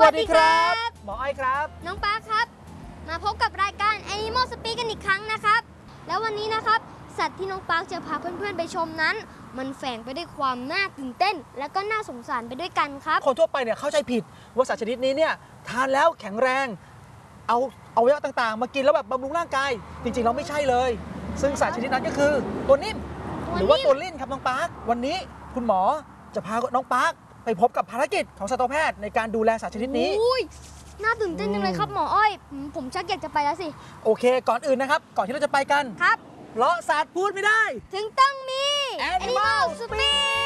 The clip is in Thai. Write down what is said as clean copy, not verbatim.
วัสดีครับหมออ้อยครับน้องปาร์คครับมาพบกับรายการ Animal Speak กันอีกครั้งนะครับแล้ววันนี้นะครับสัตว์ที่น้องปาร์คจะพาเพื่อนๆไปชมนั้นมันแฝงไปด้วยความน่าตื่นเต้นและก็น่าสงสารไปด้วยกันครับคนทั่วไปเนี่ยเข้าใจผิดว่าสัตว์ชนิดนี้เนี่ยทานแล้วแข็งแรงเอาอวัยวะต่างๆมากินแล้วแบบบำรุงร่างกายจริงๆเราไม่ใช่เลยซึ่งสัตว์ชนิดนั้นก็คือตัวนิ่มหรือว่าตัวลิ่นครับน้องปาร์ควันนี้คุณหมอจะพาน้องปาร์คไปพบกับภารกิจของสัตวแพทย์ในการดูแลสัตว์ชนิดนี้น่าตื่นเต้นจังเลยครับหมออ้อยผมชักอยากจะไปแล้วสิโอเคก่อนอื่นนะครับก่อนที่เราจะไปกันครับเพราะสัตว์พูดไม่ได้ถึงต้องมี Animal Speak